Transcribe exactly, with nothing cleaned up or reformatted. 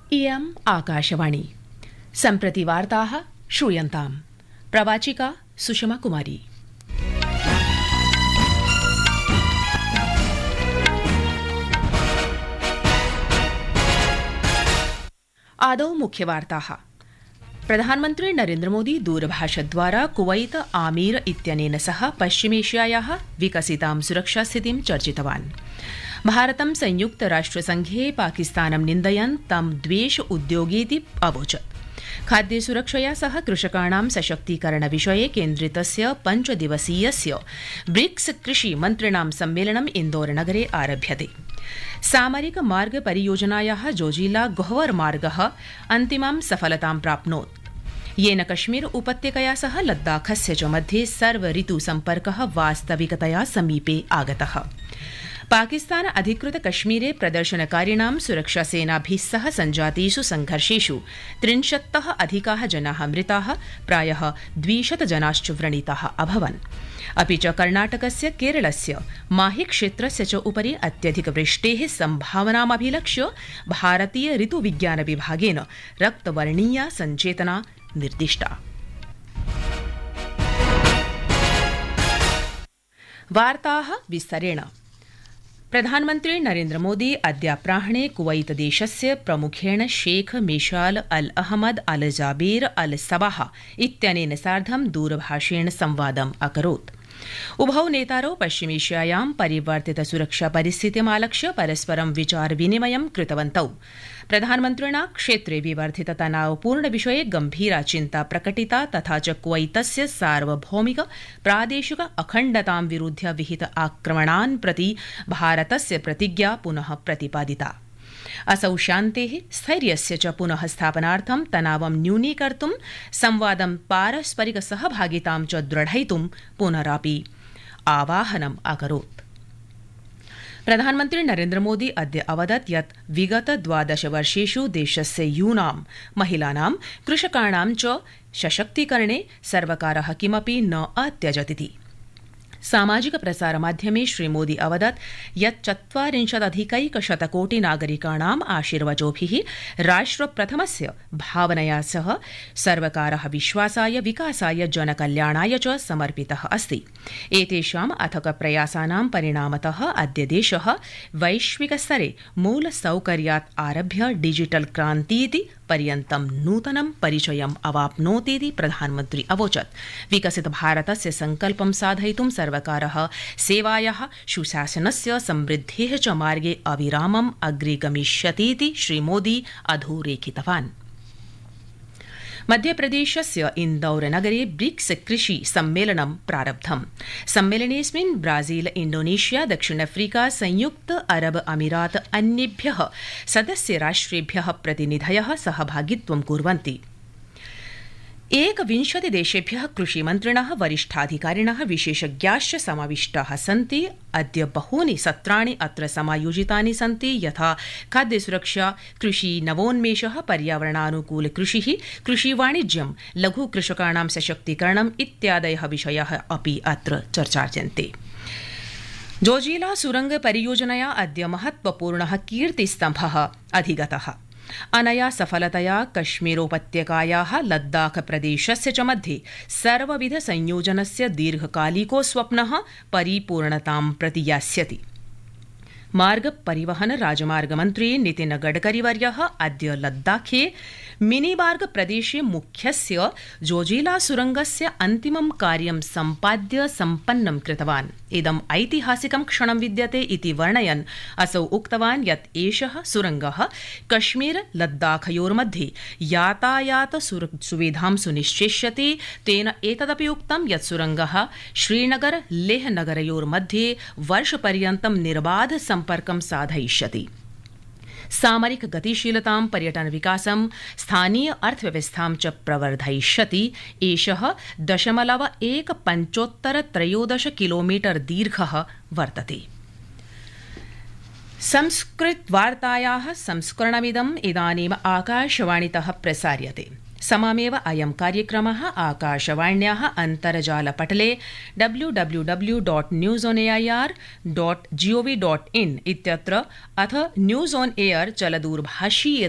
इयम् आकाशवाणी सम्प्रति वार्ताः श्रूयन्ताम् प्रवाचिका सुषमा कुमारी। आदौ मुख्यवार्ताः। प्रधानमन्त्री नरेन्द्रमोदी दूरभाषद्वारा कुवैत आमीर इत्यनेन सह पश्चिमेशियायाः विकसितां सुरक्षास्थितिं चर्चितवान्। भारतं संयुक्त राष्ट्रसंघे पाकिस्तानं निन्दयन् तं द्वेष उद्योगीति अवोचत्। खाद्य सुरक्षया सह कृषकाणां सशक्तीकरण विषये केन्द्रितस्य पञ्चदिवसीयस्य ब्रिक्स कृषि मन्त्रिणां सम्मेलनम् इन्दौरनगरे आरभ्यते। सामरिक मार्ग परियोजनायाः जोजिला गोहवर मार्गः अन्तिमां सफलतां प्राप्नोत्, येन कश्मीर उपत्यकया सह लद्दाखस्य च मध्ये सर्व ऋतु सम्पर्कः वास्तविकतया समीपे आगतः। पाकिस्तान अधिकृत कश्मीरे प्रदर्शनकारिणां सुरक्षासेनाभिः सह सञ्जातेषु संघर्षेषु त्रिंशत्तः अधिकाः जनाः मृताः, प्रायः द्विशत जनाश्च व्रणिताः अभवन्। अपि च कर्णाटकस्य केरलस्य माहि क्षेत्रस्य च उपरि अत्यधिकवृष्टेः सम्भावनामभिलक्ष्य भारतीय ऋतुविज्ञान विभागेन रक्तवर्णीया सञ्चेतना निर्दिष्टा। वार्ताः विस्तरेण। प्रधानमन्त्री नरेन्द्रमोदी अद्याप्राह्णे कुवैत देशस्य प्रमुखेण शेख मेशाल अल अहमद अल जाबेर अल सबाह इत्यनेन सार्धं दूरभाषेण संवादम् अकरोत्। उभौ नेतारौ पश्चिमेशियायां परिवर्तित सुरक्षा परिस्थितिमालक्ष्य परस्परं विचार विनिमयं कृतवन्तौ। प्रधानमन्त्रिणा क्षेत्रे विवर्धित तनावपूर्ण विषये गम्भीरा चिन्ता प्रकटिता, तथा च कुवैतस्य सार्वभौमिक प्रादेशिक अखण्डतां विरुध्य विहित आक्रमणान् प्रति भारतस्य प्रतिज्ञा पुनः प्रतिपादिता। असौ शान्तेः स्थैर्यस्य च पुनः स्थापनार्थं तनावं न्यूनीकर्तुं संवादं पारस्परिक सहभागितां च दृढयितुं पुनरापि आवाहनम् अकरोत्। प्रधानमन्त्री नरेन्द्रमोदी अद्य अवदत् यत् विगत द्वादश वर्षेषु देशस्य यूनां, महिलानां, कृषकाणां च सशक्तीकरणे सर्वकारः किमपि न अत्यजतिति। सामाजिक प्रसारमाध्यमे श्रीमोदी अवदत् यत् चत्वारिंशदधिकैकशतकोटि नागरिकाणाम् आशीर्वचोभिः राष्ट्रप्रथमस्य भावनया सह सर्वकारः विश्वासाय, विकासाय, जनकल्याणाय च समर्पितः अस्ति। एतेषाम् अथक प्रयासानां परिणामतः अद्य देशः वैश्विकस्तरे मूलसौकर्यात् आरभ्य डिजिटल क्रान्तीति पर्यन्तं नूतनं परिचयम् अवाप्नोतीति प्रधानमन्त्री अवोचत्। विकसित भारतस्य संकल्पं साधयितुं सर्वकारः सेवायाः, सुशासनस्य, समृद्धेः च मार्गे अविरामम् अग्रे गमिष्यतीति श्रीमोदी अधोरेखितवान्। मध्यप्रदेशस्य इन्दौरनगरे ब्रिक्स कृषि सम्मेलनं प्रारब्धम्। सम्मेलनेऽस्मिन् ब्राजील, इंडोनेशिया, दक्षिण अफ्रीका, संयुक्त अरब अमीरात अन्येभ्यः सदस्य राष्ट्रेभ्यः प्रतिनिधयः सहभागित्वं कुर्वन्ति। एकविंशति देशेभ्यः कृषिमन्त्रिणः, वरिष्ठाधिकारिणः, विशेषज्ञाश्च समाविष्टाः सन्ति। अद्य बहूनि सत्राणि अत्र समायोजितानि सन्ति, यथा खाद्यसुरक्षा, कृषि नवोन्मेषः, पर्यावरणानुकूल कृषिः, कृषिवाणिज्यं, लघुकृषकाणां सशक्तीकरणम् इत्यादयः विषयाः अपि अत्र चर्चार्यन्ते। जोजिला सुरंग परियोजनया अद्य महत्वपूर्णः कीर्तिस्तम्भः अधिगतः। अनया सफलतया कश्मीरोपत्यकायाः लद्दाख प्रदेशस्य च मध्ये सर्वविध संयोजनस्य दीर्घकालिको स्वप्नः परिपूर्णतां प्रति यास्यति। मार्ग परिवहन राजमार्ग मन्त्री नितिन गडकरीवर्यः अद्य लद्दाखे मिनीबार्ग प्रदेशे मुख्यस्य जोजिला सुरंगस्य अन्तिमं कार्यं सम्पाद्य सम्पन्नं कृतवान्। इदम् ऐतिहासिकं क्षणं विद्यते इति वर्णयन् असौ उक्तवान् यत् एषः सुरंगः कश्मीर लद्दाखयोर्मध्ये यातायात सुविधां सुनिश्चेष्यति। तेन एतदपि उक्तं यत् सुरंगः श्रीनगर लेह नगरयोर्मध्ये वर्षपर्यन्तं निर्बाध सम्पर्कं साधयिष्यति। सामरिक गतिशीलतां, पर्यटन विकासं, स्थानीय अर्थव्यवस्थां च प्रवर्धयिष्यति। एषः दशमलव एक पञ्चोत्तर त्रयोदश किलोमीटर दीर्घः वर्तते। संस्कृत वार्तायाः संस्करणमिदम् इदानीम् आकाशवाणीतः प्रसार्यते। समामेव अयं कार्यक्रमः आकाशवाण्याः अन्तर्जालपटले W W W dot news on AIR dot gov dot in इत्यत्र अथ न्यूज़ ऑन एयर चलदूरभाषीय